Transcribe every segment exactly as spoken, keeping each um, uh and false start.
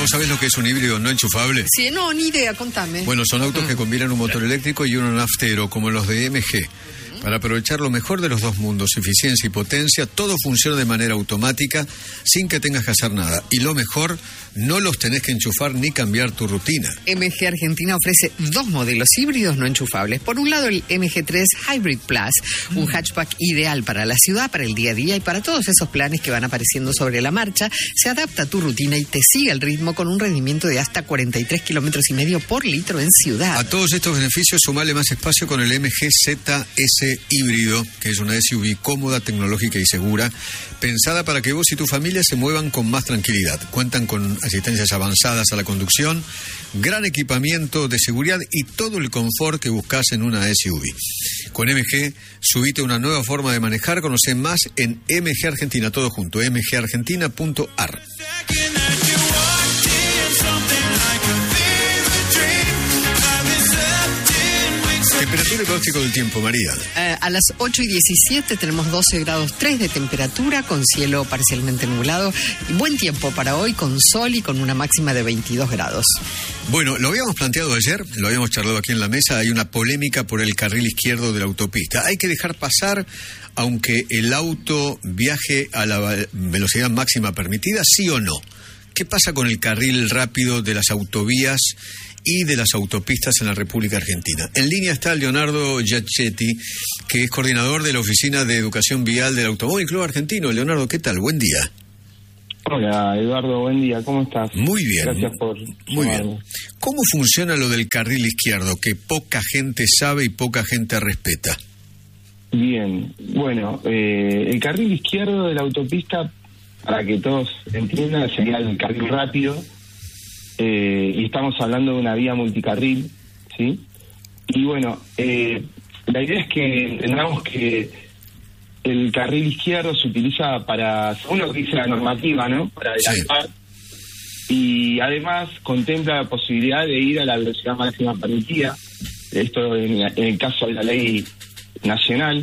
¿Vos sabés lo que es un híbrido no enchufable? Sí, no, ni idea, contame. Bueno, son autos que combinan un motor eléctrico y uno naftero, como los de M G. Para aprovechar lo mejor de los dos mundos, eficiencia y potencia, todo funciona de manera automática, sin que tengas que hacer nada. Y lo mejor, no los tenés que enchufar ni cambiar tu rutina. M G Argentina ofrece dos modelos híbridos no enchufables. Por un lado, el M G tres Hybrid Plus, un hatchback ideal para la ciudad, para el día a día y para todos esos planes que van apareciendo sobre la marcha. Se adapta a tu rutina y te sigue el ritmo con un rendimiento de hasta cuarenta y tres kilómetros y medio por litro en ciudad. A todos estos beneficios, sumale más espacio con el M G Z S híbrido, que es una S U V cómoda, tecnológica y segura, pensada para que vos y tu familia se muevan con más tranquilidad. Cuentan con asistencias avanzadas a la conducción, gran equipamiento de seguridad y todo el confort que buscas en una S U V. Con M G, subite una nueva forma de manejar. Conoce más en M G Argentina, todo junto, m g argentina punto a r. Temperatura y pronóstico del tiempo, María. Eh, a las ocho y diecisiete tenemos doce grados tres de temperatura, con cielo parcialmente nublado y buen tiempo para hoy, con sol y con una máxima de veintidós grados. Bueno, lo habíamos planteado ayer, lo habíamos charlado aquí en la mesa, hay una polémica por el carril izquierdo de la autopista. Hay que dejar pasar, aunque el auto viaje a la velocidad máxima permitida, ¿sí o no? ¿Qué pasa con el carril rápido de las autovías y de las autopistas en la República Argentina? En línea está Leonardo Giachetti, que es coordinador de la Oficina de Educación Vial del Automóvil Club Argentino. Leonardo, ¿qué tal? Buen día. Hola, Eduardo, buen día. ¿Cómo estás? Muy bien. Gracias por Muy llamarme. bien. ¿Cómo funciona lo del carril izquierdo, que poca gente sabe y poca gente respeta? Bien, bueno, eh, el carril izquierdo de la autopista, para que todos entiendan, sería el carril rápido. Eh, y estamos hablando de una vía multicarril, ¿sí? Y bueno, eh, la idea es que entendamos que el carril izquierdo se utiliza para, según lo que dice la normativa, ¿no? Para adelantar. Sí. Y además contempla la posibilidad de ir a la velocidad máxima permitida, esto en, en el caso de la ley nacional.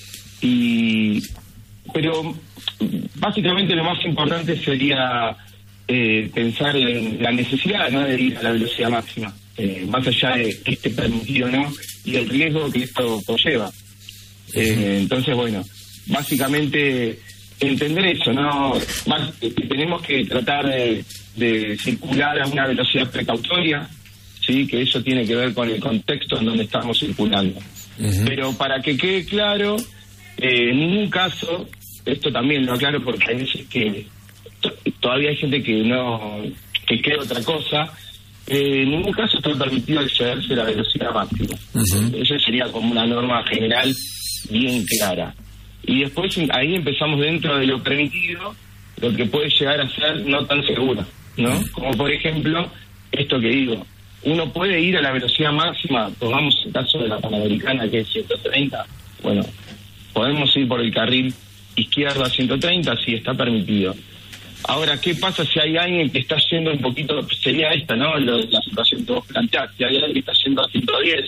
Y pero básicamente lo más importante sería Eh, pensar en la necesidad, ¿no?, de ir a la velocidad máxima, eh, más allá de que esté permitido o no, y el riesgo que esto conlleva. Eh, entonces, bueno, básicamente entender eso, ¿no? Más, eh, tenemos que tratar de, de circular a una velocidad precautoria, sí, que eso tiene que ver con el contexto en donde estamos circulando. Uh-huh. Pero para que quede claro, eh, en ningún caso, esto también lo aclaro porque hay veces que todavía hay gente que no que cree otra cosa. Eh, en ningún caso está permitido excederse la velocidad máxima. Uh-huh. Eso sería como una norma general bien clara. Y después ahí empezamos dentro de lo permitido, lo que puede llegar a ser no tan seguro, ¿no? Uh-huh. Como por ejemplo, esto que digo, uno puede ir a la velocidad máxima, tomamos el caso de la Panamericana que es ciento treinta, bueno, podemos ir por el carril izquierdo a ciento treinta, sí, está permitido. Ahora, ¿qué pasa si hay alguien que está yendo un poquito, sería esta, ¿no?, Lo, la situación que vos planteás, si hay alguien que está yendo a ciento diez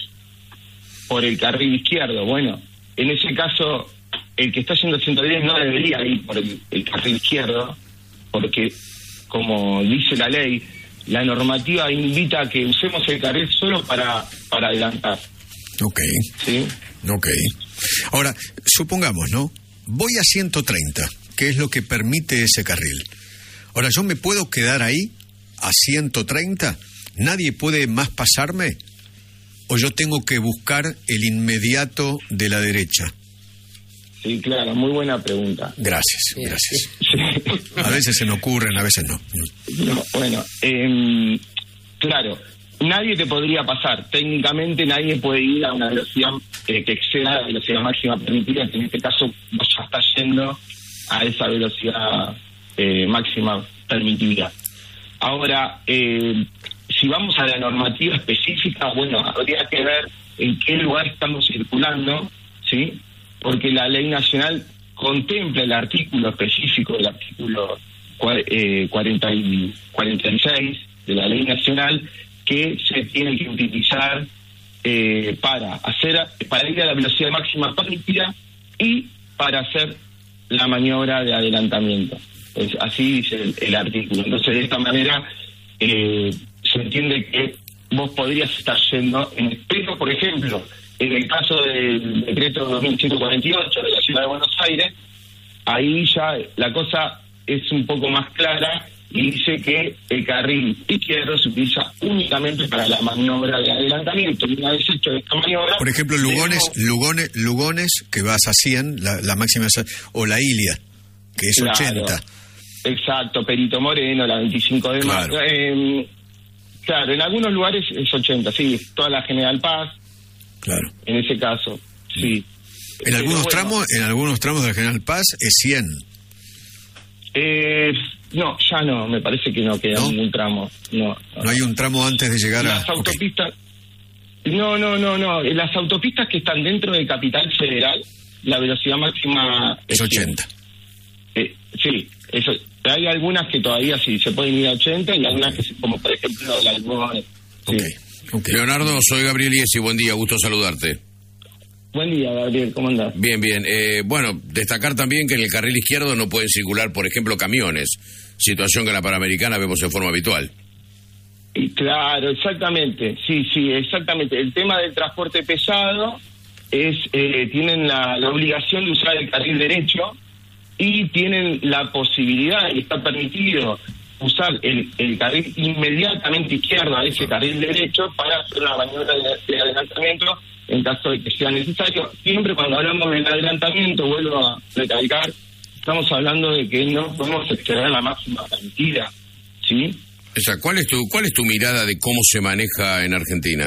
por el carril izquierdo? Bueno, en ese caso, el que está yendo a ciento diez no debería ir por el, el carril izquierdo, porque, como dice la ley, la normativa invita a que usemos el carril solo para, para adelantar. Ok. ¿Sí? Ok. Ahora, supongamos, ¿no?, voy a ciento treinta, que es lo que permite ese carril. Ahora, ¿yo me puedo quedar ahí a ciento treinta? ¿Nadie puede más pasarme? ¿O yo tengo que buscar el inmediato de la derecha? Sí, claro, muy buena pregunta. Gracias, gracias. Sí. A veces se me ocurren, a veces no. No, bueno, eh, claro, nadie te podría pasar. Técnicamente nadie puede ir a una velocidad eh, que exceda la velocidad máxima permitida, que en este caso vos ya estás yendo a esa velocidad eh, máxima permitida. Ahora, eh, si vamos a la normativa específica, bueno, habría que ver en qué lugar estamos circulando, ¿sí? Porque la ley nacional contempla el artículo específico del artículo eh, cuarenta y seis de la ley nacional, que se tiene que utilizar eh, para hacer para ir a la velocidad máxima permitida y para hacer la maniobra de adelantamiento. Es, así dice el, el artículo. Entonces, de esta manera, eh, se entiende que vos podrías estar yendo en el pero, por ejemplo, en el caso del decreto dos mil ciento cuarenta y ocho de la Ciudad de Buenos Aires, ahí ya la cosa es un poco más clara y dice que el carril izquierdo se utiliza únicamente para la maniobra de adelantamiento. Y una vez hecho esta maniobra... Por ejemplo, Lugones, tenemos... Lugones, Lugones, que vas a cien, la, la máxima es... O la Ilia, que es Claro, ochenta. Exacto, Perito Moreno, la veinticinco de marzo. Claro. Eh, claro, en algunos lugares es ochenta, sí, toda la General Paz, Claro. en ese caso, sí. En Pero algunos bueno, tramos, en algunos tramos de la General Paz es cien. Eh, no, ya no, me parece que no queda ¿No? ningún tramo. No, no. No hay un tramo antes de llegar Las a... autopistas... No, no, no, no. Las autopistas que están dentro de Capital Federal, la velocidad máxima Es ochenta. Eh, sí, eso. Hay algunas que todavía sí se pueden ir a ochenta y algunas que, como por ejemplo la Algodón. Ok, Sí. ok. Leonardo, soy Gabriel Iesi, buen día, gusto saludarte. Buen día, Gabriel, ¿cómo andás? Bien, bien. Eh, bueno, destacar también que en el carril izquierdo no pueden circular, por ejemplo, camiones, situación que en la Panamericana vemos en forma habitual. Y claro, exactamente, sí, sí, exactamente. El tema del transporte pesado es, eh, tienen la, la obligación de usar el carril derecho y tienen la posibilidad, y está permitido, usar el, el carril inmediatamente izquierdo a ese carril derecho para hacer una maniobra de, de adelantamiento en caso de que sea necesario. Siempre cuando hablamos del adelantamiento, vuelvo a recalcar, estamos hablando de que no podemos exceder la máxima permitida, ¿sí? O sea, ¿cuál es tu, cuál es tu mirada de cómo se maneja en Argentina?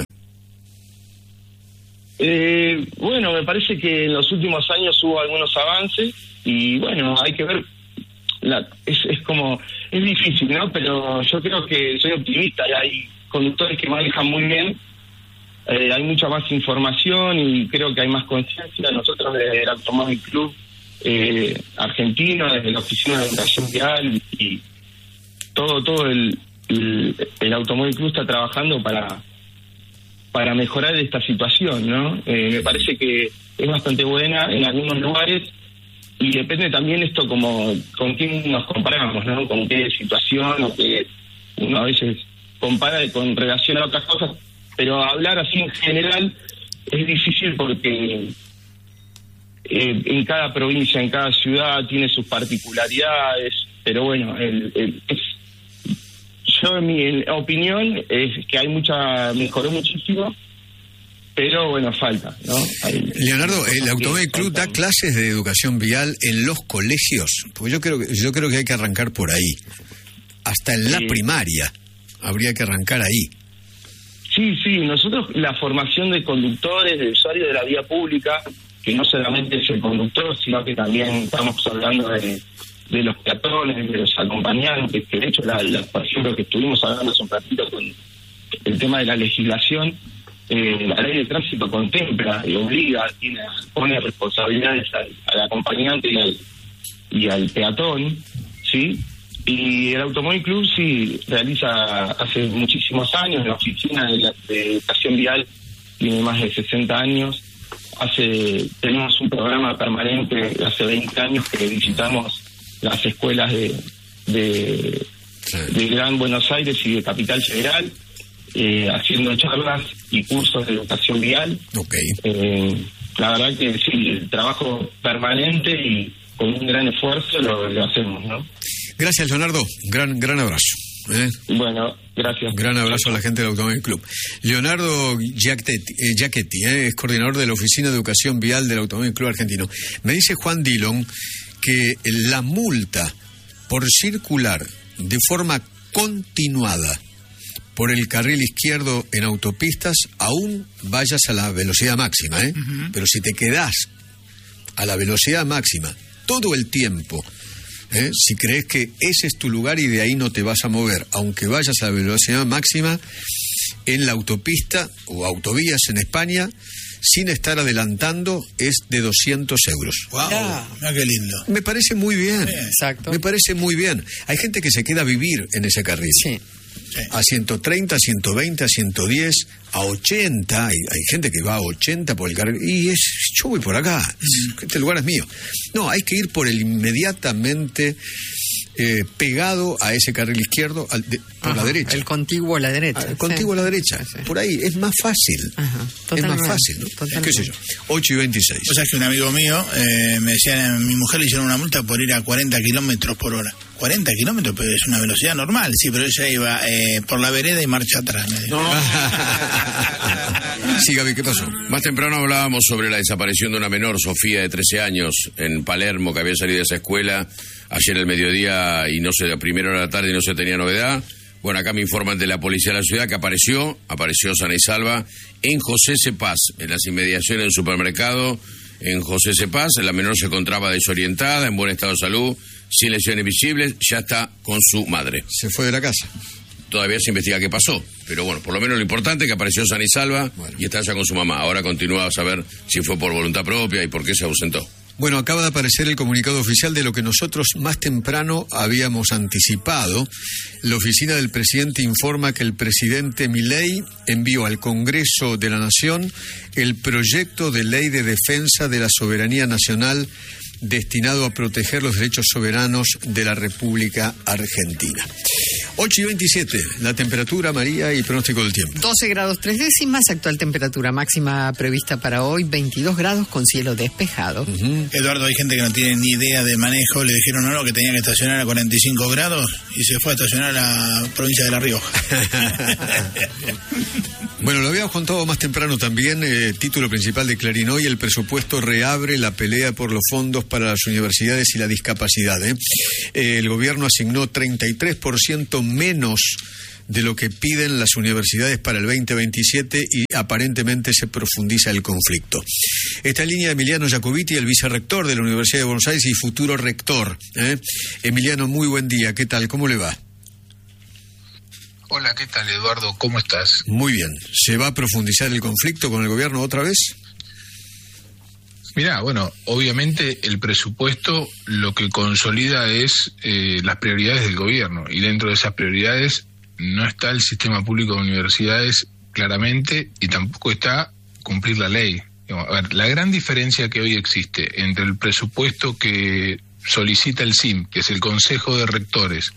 Eh, bueno, me parece que en los últimos años hubo algunos avances y bueno, hay que ver, la, es, es como, es difícil, ¿no? Pero yo creo que soy optimista y hay conductores que manejan muy bien, eh, hay mucha más información y creo que hay más conciencia. Nosotros desde el Automóvil Club eh, argentino, desde la Oficina de Educación Vial y todo, todo el, el, el Automóvil Club está trabajando para para mejorar esta situación, ¿no? Eh, me parece que es bastante buena en algunos lugares y depende también esto como con quién nos comparamos, ¿no? Con qué situación o que uno a veces compara con relación a otras cosas, pero hablar así en general es difícil porque eh, en cada provincia, en cada ciudad tiene sus particularidades, pero bueno, el, el, es, yo en mi opinión es que hay mucha, mejoró muchísimo, pero bueno, falta, ¿no? Hay, Leonardo, ¿el Automóvil Club da clases de educación vial en los colegios? Porque yo creo que, yo creo que hay que arrancar por ahí. Hasta en la Sí. primaria habría que arrancar ahí. Sí, sí, nosotros la formación de conductores, de usuarios de la vía pública, que no solamente es el conductor, sino que también estamos hablando de, de los peatones, de los acompañantes, que de hecho, la, la, por ejemplo, que estuvimos hablando hace un ratito con el tema de la legislación, eh, la ley de tránsito contempla y obliga, tiene, pone responsabilidades al, al acompañante y al, y al peatón, ¿sí? Y el Automóvil Club sí realiza hace muchísimos años, la oficina de, la, de educación vial tiene más de sesenta años, hace tenemos un programa permanente hace veinte años que visitamos las escuelas de, de, Sí. de Gran Buenos Aires y de Capital Federal, eh, haciendo charlas y cursos de educación vial. Ok. Eh, la verdad que sí, el trabajo permanente y con un gran esfuerzo lo, lo hacemos, ¿no? Gracias, Leonardo. Gran, gran abrazo. ¿eh? Bueno, gracias. Gran abrazo a la gente del Automóvil Club. Leonardo Giacchetti, eh, Giacchetti eh, es coordinador de la Oficina de Educación Vial del Automóvil Club Argentino. Me dice Juan Dillon que la multa por circular de forma continuada por el carril izquierdo en autopistas, aún vayas a la velocidad máxima, ¿eh? Uh-huh. Pero si te quedás a la velocidad máxima todo el tiempo, ¿eh? Si crees que ese es tu lugar y de ahí no te vas a mover, aunque vayas a la velocidad máxima en la autopista o autovías en España, sin estar adelantando, es de doscientos euros. ¡Wow! Yeah. Mira qué lindo. Me parece muy bien. bien. Exacto. Me parece muy bien. Hay gente que se queda a vivir en ese carril. Sí. Sí. A ciento treinta, a ciento veinte, a ciento diez, a ochenta. Hay, hay gente que va a ochenta por el carril. Y es, yo voy por acá. Mm. Este lugar es mío. No, hay que ir por el inmediatamente eh, pegado a ese carril izquierdo al, de, por Ajá, la derecha. El contiguo a la derecha. Ah, el contiguo sí. a la derecha. Sí. Por ahí, es más fácil. Ajá, es más fácil, ¿no? Totalmente. ¿Qué sé yo? ocho y veintiséis. O sea, que un amigo mío eh, me decía, a mi mujer le hicieron una multa por ir a cuarenta kilómetros por hora. cuarenta kilómetros, pero es una velocidad normal. Sí, pero ella iba eh, por la vereda y marcha atrás. Me dijo. No. Sí, Gaby, ¿qué pasó? Más temprano hablábamos sobre la desaparición de una menor, Sofía, de trece años, en Palermo, que había salido de esa escuela ayer al mediodía y no sé, a primera hora de la tarde y no se tenía novedad. Bueno, acá me informan de la policía de la ciudad que apareció, apareció sana y salva en José Cepaz, en las inmediaciones del supermercado, en José Cepaz. La menor se encontraba desorientada, en buen estado de salud, sin lesiones visibles, ya está con su madre. Se fue de la casa. Todavía se investiga qué pasó, pero bueno, por lo menos lo importante es que apareció sana y salva, bueno, y está ya con su mamá. Ahora continúa a saber si fue por voluntad propia y por qué se ausentó. Bueno, acaba de aparecer el comunicado oficial de lo que nosotros más temprano habíamos anticipado. La oficina del presidente informa que el presidente Milei envió al Congreso de la Nación el proyecto de ley de defensa de la soberanía nacional destinado a proteger los derechos soberanos de la República Argentina. ocho y veintisiete, la temperatura, María, y pronóstico del tiempo. doce grados tres décimas, actual temperatura máxima prevista para hoy, veintidós grados con cielo despejado. Uh-huh. Eduardo, hay gente que no tiene ni idea de manejo, le dijeron no, no, que tenía que estacionar a cuarenta y cinco grados y se fue a estacionar a la provincia de La Rioja. Bueno, lo habíamos contado más temprano también, eh, título principal de Clarín hoy, el presupuesto reabre la pelea por los fondos para las universidades y la discapacidad. ¿eh? Eh, el gobierno asignó treinta y tres por ciento menos de lo que piden las universidades para el veinte veintisiete y aparentemente se profundiza el conflicto. Está en línea Emiliano Jacobiti, el vicerrector de la Universidad de Buenos Aires y futuro rector. ¿eh? Emiliano, muy buen día, ¿qué tal? ¿Cómo le va? Hola, ¿qué tal, Eduardo? ¿Cómo estás? Muy bien. ¿Se va a profundizar el conflicto con el gobierno otra vez? Mirá, bueno, obviamente el presupuesto lo que consolida es eh, las prioridades del gobierno, y dentro de esas prioridades no está el sistema público de universidades claramente, y tampoco está cumplir la ley. A ver, la gran diferencia que hoy existe entre el presupuesto que solicita el S I M, que es el Consejo de Rectores,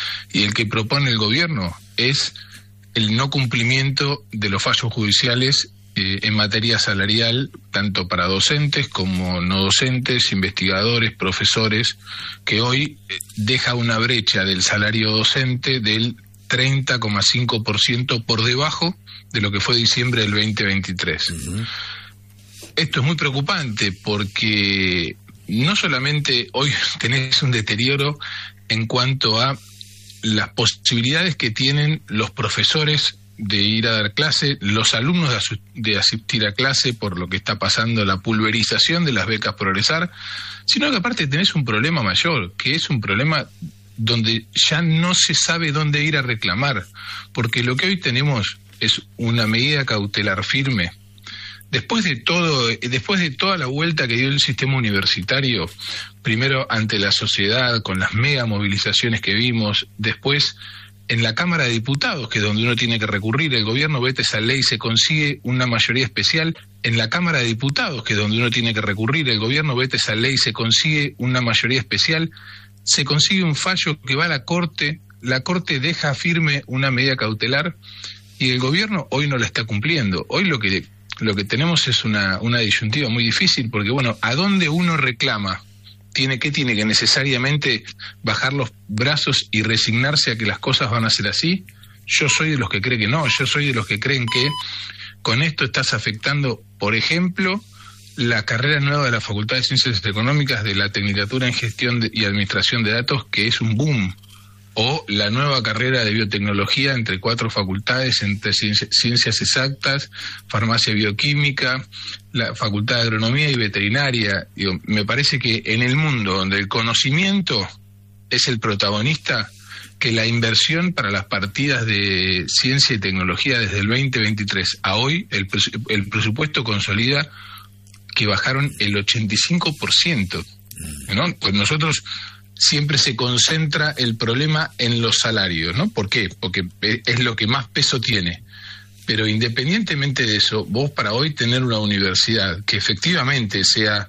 y el que propone el gobierno es el no cumplimiento de los fallos judiciales eh, en materia salarial, tanto para docentes como no docentes, investigadores, profesores, que hoy eh, deja una brecha del salario docente del treinta coma cinco por ciento por debajo de lo que fue diciembre del veinte veintitrés. Uh-huh. Esto es muy preocupante porque no solamente hoy tenés un deterioro en cuanto a las posibilidades que tienen los profesores de ir a dar clase, los alumnos de, asu- de asistir a clase por lo que está pasando, la pulverización de las becas Progresar, sino que aparte tenés un problema mayor, que es un problema donde ya no se sabe dónde ir a reclamar, porque lo que hoy tenemos es una medida cautelar firme. Después de todo, después de toda la vuelta que dio el sistema universitario, primero ante la sociedad con las mega movilizaciones que vimos, después en la Cámara de Diputados, que es donde uno tiene que recurrir, el gobierno veta esa ley, se consigue una mayoría especial. En la Cámara de Diputados, que es donde uno tiene que recurrir, el gobierno veta esa ley, se consigue una mayoría especial, se consigue un fallo que va a la Corte, la Corte deja firme una medida cautelar y el gobierno hoy no la está cumpliendo. Hoy lo que Lo que tenemos es una, una disyuntiva muy difícil, porque bueno, ¿a dónde uno reclama? ¿Tiene que tiene que necesariamente bajar los brazos y resignarse a que las cosas van a ser así? Yo soy de los que creen que no, yo soy de los que creen que con esto estás afectando, por ejemplo, la carrera nueva de la Facultad de Ciencias Económicas de la Tecnicatura en Gestión de, y Administración de Datos, que es un boom. O la nueva carrera de biotecnología entre cuatro facultades, entre ciencias exactas, farmacia bioquímica, la facultad de agronomía y veterinaria. Digo, me parece que en el mundo donde el conocimiento es el protagonista, que la inversión para las partidas de ciencia y tecnología desde el veinte veintitrés a hoy, el, el presupuesto consolida que bajaron el ochenta y cinco por ciento, ¿no? Pues nosotros siempre se concentra el problema en los salarios, ¿no? ¿Por qué? Porque es lo que más peso tiene. Pero independientemente de eso, vos para hoy tener una universidad que efectivamente sea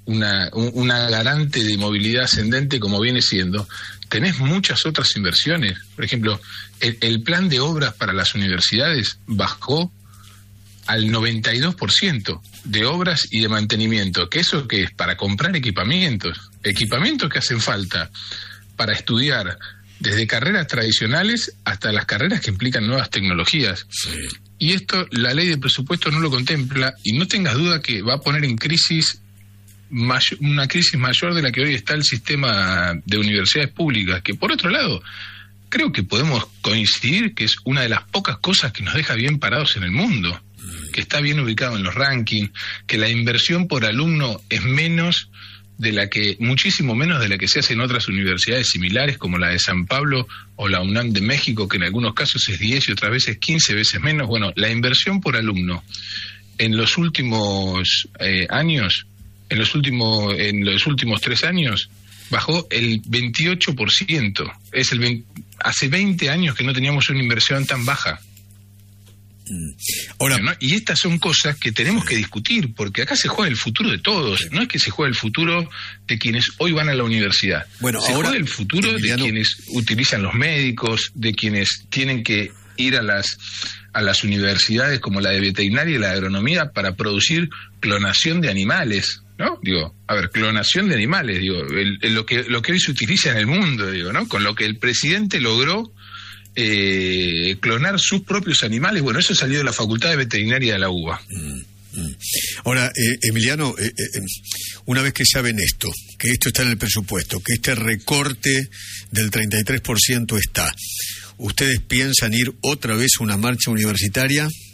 una, una garante de movilidad ascendente como viene siendo, tenés muchas otras inversiones. Por ejemplo, el, el plan de obras para las universidades bajó al noventa y dos por ciento de obras y de mantenimiento, que eso que es para comprar equipamientos, equipamientos que hacen falta para estudiar desde carreras tradicionales hasta las carreras que implican nuevas tecnologías. Sí. Y esto la ley de presupuesto no lo contempla, y no tengas duda que va a poner en crisis may- una crisis mayor de la que hoy está el sistema de universidades públicas, que por otro lado creo que podemos coincidir que es una de las pocas cosas que nos deja bien parados en el mundo, que está bien ubicado en los rankings, que la inversión por alumno es menos de la que, muchísimo menos de la que se hace en otras universidades similares como la de San Pablo o la UNAM de México, que en algunos casos es diez y otras veces quince veces menos. Bueno, la inversión por alumno en los últimos eh, años, en los últimos, en los últimos tres años, bajó el veintiocho por ciento. Es el veinte, hace veinte años que no teníamos una inversión tan baja. Ahora, ¿no? Y estas son cosas que tenemos que discutir, porque acá se juega el futuro de todos. No es que se juega el futuro de quienes hoy van a la universidad. Bueno, se ahora, juega el futuro Emiliano, de quienes utilizan los médicos, de quienes tienen que ir a las a las universidades como la de veterinaria y la de agronomía para producir clonación de animales, ¿no? Digo, a ver, clonación de animales, digo, el, el, lo que lo que hoy se utiliza en el mundo, digo, ¿no? Con lo que el presidente logró Eh, clonar sus propios animales. Bueno, eso salió de la Facultad de Veterinaria de la U B A. Mm, mm. Ahora, eh, Emiliano, eh, eh, una vez que saben esto, que esto está en el presupuesto, que este recorte del treinta y tres por ciento está, ¿ustedes piensan ir otra vez a una marcha universitaria?